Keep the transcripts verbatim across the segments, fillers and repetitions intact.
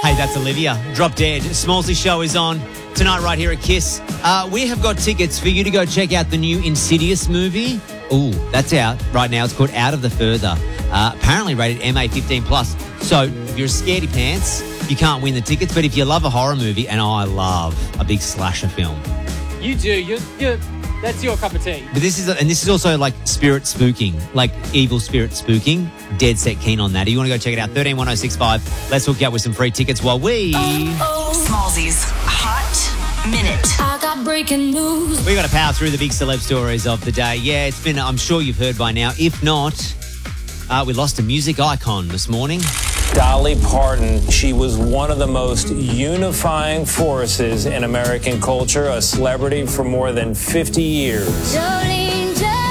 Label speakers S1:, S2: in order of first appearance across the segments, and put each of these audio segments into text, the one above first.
S1: Hey, that's Olivia. Drop Dead. Smallsy show is on tonight right here at Kiss. Uh, we have got tickets for you to go check out the new Insidious movie. Ooh, that's out right now. It's called Out of the Further. Uh, apparently rated M A fifteen plus. So if you're a scaredy pants, you can't win the tickets. But if you love a horror movie, and I love a big slasher film.
S2: You do. You're, you're, that's your cup of tea.
S1: But this is, and this is also like spirit spooking, like evil spirit spooking. Dead set keen on that. If you want to go check it out, thirteen one oh six five. Let's hook you up with some free tickets while we...
S3: Oh, oh. Smallsy's Hot Minute.
S4: I got breaking news.
S1: We got to power through the big celeb stories of the day. Yeah, it's been, I'm sure you've heard by now. If not, uh, we lost a music icon this morning.
S5: Dolly Parton, she was one of the most unifying forces in American culture, a celebrity for more than fifty years.
S4: Jolene,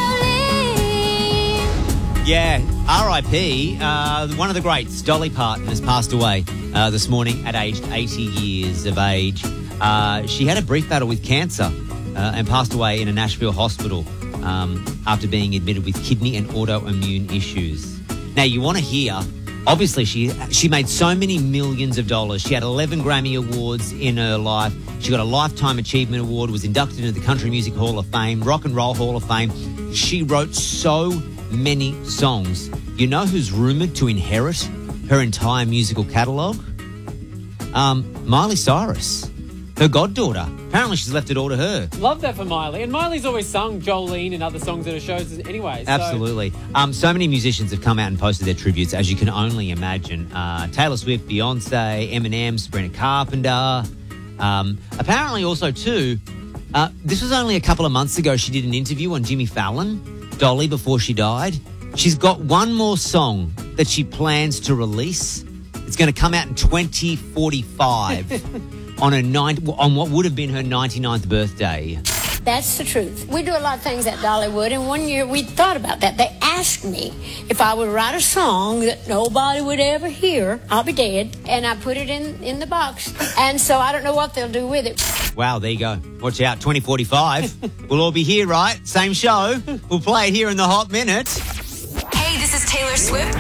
S4: Jolene.
S1: Yeah, R I P, uh, one of the greats, Dolly Parton, has passed away uh, this morning at age eighty years of age. Uh, she had a brief battle with cancer uh, and passed away in a Nashville hospital um, after being admitted with kidney and autoimmune issues. Now, you want to hear... Obviously, she she made so many millions of dollars. She had eleven Grammy Awards in her life. She got a Lifetime Achievement Award, was inducted into the Country Music Hall of Fame, Rock and Roll Hall of Fame. She wrote so many songs. You know who's rumoured to inherit her entire musical catalogue? Um, Miley Cyrus, her goddaughter. Apparently, she's left it all to her.
S2: Love that for Miley. And Miley's always sung Jolene and other songs at her shows anyway. So.
S1: Absolutely. Um, so many musicians have come out and posted their tributes, as you can only imagine. Uh, Taylor Swift, Beyonce, Eminem, Sabrina Carpenter. Um, apparently also, too, uh, this was only a couple of months ago, she did an interview on Jimmy Fallon, Dolly, before she died. She's got one more song that she plans to release. It's going to come out in twenty forty-five. On her nine, on what would have been her ninety-ninth birthday.
S4: That's the truth. We do a lot of things at Dollywood, and one year we thought about that. They asked me if I would write a song that nobody would ever hear. I'll be dead. And I put it in, in the box. And so I don't know what they'll do with it.
S1: Wow, there you go. Watch out, twenty forty-five. We'll all be here, right? Same show. We'll play it here in the Hot Minute.
S3: Hey, this is Taylor Swift.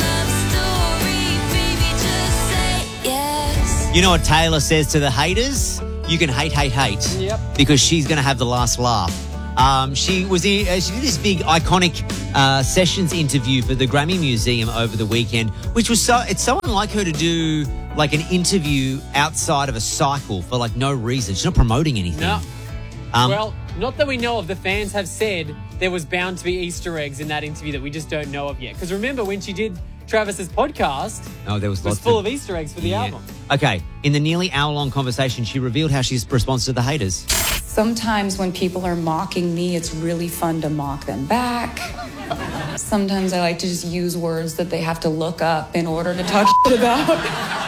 S1: You know what Taylor says to the haters? You can hate, hate, hate.
S2: Yep.
S1: Because she's going to have the last laugh. Um, she was in, uh, she did this big iconic uh, sessions interview for the Grammy Museum over the weekend, which was so, it's so unlike her to do like an interview outside of a cycle for like no reason. She's not promoting anything.
S2: No.
S1: Um,
S2: well, not that we know of. The fans have said there was bound to be Easter eggs in that interview that we just don't know of yet. Because remember when she did Travis's podcast,
S1: oh, there was,
S2: it was
S1: lots
S2: full
S1: of,
S2: of Easter eggs for the
S1: yeah.
S2: album.
S1: Okay, in the nearly hour-long conversation, she revealed how she responds to the haters.
S6: Sometimes when people are mocking me, it's really fun to mock them back. Sometimes I like to just use words that they have to look up in order to talk shit about.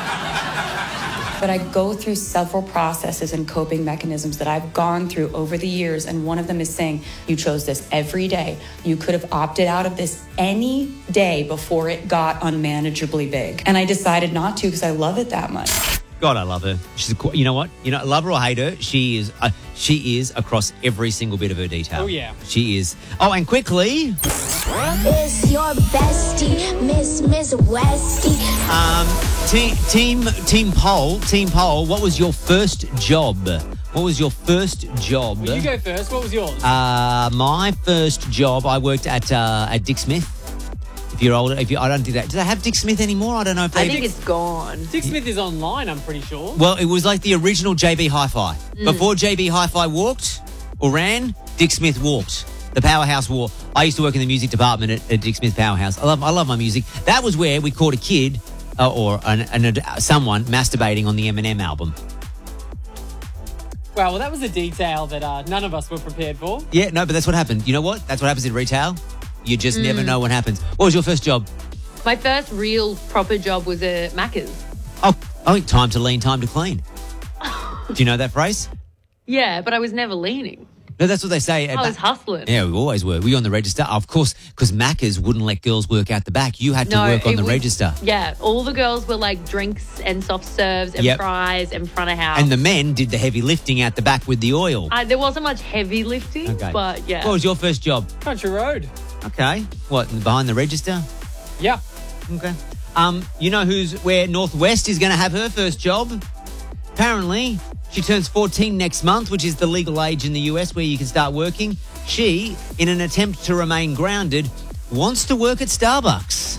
S6: But I go through several processes and coping mechanisms that I've gone through over the years, and one of them is saying, you chose this every day. You could have opted out of this any day before it got unmanageably big. And I decided not to because I love it that much.
S1: God, I love her. She's, a, you know what? You know, love her or hate her, she is. Uh, she is across every single bit of her detail.
S2: Oh yeah,
S1: she is. Oh, and quickly,
S4: It's your bestie, Miss Miss Westie.
S1: um, team team team poll, team poll. What was your first job? What was your first job?
S2: Well, you go first. What was yours?
S1: Uh, my first job, I worked at uh, at Dick Smith. If you're older, if you, I don't think that. Do they have Dick Smith anymore? I don't know if they.
S7: I think it's gone.
S2: Dick Smith is online, I'm pretty sure.
S1: Well, it was like the original J B Hi-Fi. Mm. Before J B Hi-Fi walked or ran, Dick Smith walked. The Powerhouse War. I used to work in the music department at, at Dick Smith Powerhouse. I love, I love my music. That was where we caught a kid uh, or an, an, uh, someone masturbating on the Eminem album.
S2: Wow, well, that was a detail that uh, none of us were prepared for.
S1: Yeah, no, but that's what happened. You know what? That's what happens in retail. You just mm. never know what happens. What was your first job?
S7: My first real proper job was at Macca's.
S1: Oh, I think time to lean, time to clean. Do you know that phrase?
S7: Yeah, but I was never leaning.
S1: No, that's what they say.
S7: I was hustling.
S1: Yeah, we always were. Were you on the register? Of course, because Macca's wouldn't let girls work out the back. You had to
S7: no,
S1: work on the
S7: was,
S1: register.
S7: Yeah, all the girls were like drinks and soft serves and
S1: yep.
S7: fries and front of house.
S1: And the men did the heavy lifting out the back with the oil.
S7: Uh, there wasn't much heavy lifting, okay. but yeah.
S1: What was your first job?
S2: Country Road.
S1: Okay. What, behind the register?
S2: Yeah.
S1: Okay. Um, you know who's where Northwest is going to have her first job? Apparently, she turns fourteen next month, which is the legal age in the U S where you can start working. She, in an attempt to remain grounded, wants to work at Starbucks.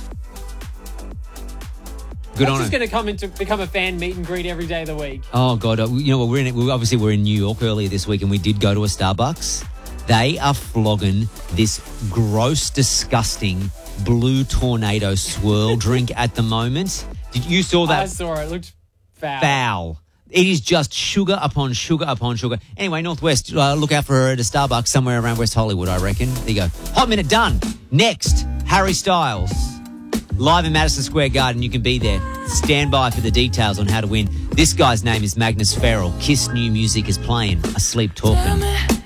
S1: Good
S2: I'm
S1: on
S2: just
S1: her.
S2: going to come into become a fan meet and greet every day of the week.
S1: Oh God! uh, You know what? We're in. We obviously we're in New York earlier this week, and we did go to a Starbucks. They are flogging this gross, disgusting blue tornado swirl drink at the moment. Did you saw that?
S2: I saw it. It looked foul.
S1: Foul. It is just sugar upon sugar upon sugar. Anyway, Northwest, uh, look out for her at a Starbucks somewhere around West Hollywood, I reckon. There you go. Hot Minute done. Next, Harry Styles. Live in Madison Square Garden. You can be there. Stand by for the details on how to win. This guy's name is Magnus Farrell. Kiss new music is playing. Asleep Talking.